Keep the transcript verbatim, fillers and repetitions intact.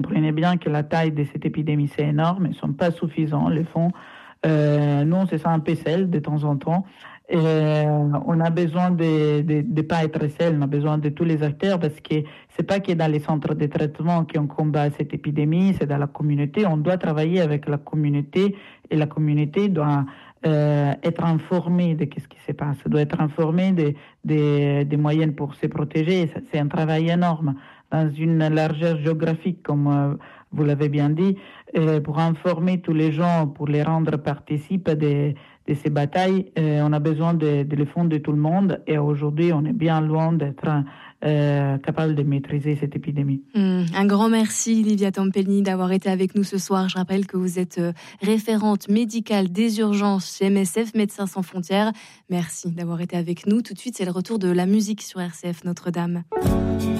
Comprenez bien que la taille de cette épidémie, c'est énorme, ils ne sont pas suffisants, les fonds. Euh, nous, on se sent un peu seul de temps en temps. Et on a besoin de ne pas être seul, on a besoin de tous les acteurs parce que c'est pas que dans les centres de traitement qu'on combat cette épidémie, c'est dans la communauté. On doit travailler avec la communauté et la communauté doit euh, être informée de ce qui se passe, doit être informée des de, de moyens pour se protéger. C'est un travail énorme dans une largeur géographique, comme euh, vous l'avez bien dit, euh, pour informer tous les gens, pour les rendre participants de, de ces batailles. Euh, on a besoin de, de le fond de tout le monde et aujourd'hui, on est bien loin d'être euh, capable de maîtriser cette épidémie. Mmh, un grand merci, Livia Tampelny, d'avoir été avec nous ce soir. Je rappelle que vous êtes référente médicale des urgences chez M S F, Médecins sans frontières. Merci d'avoir été avec nous. Tout de suite, c'est le retour de la musique sur R C F Notre-Dame.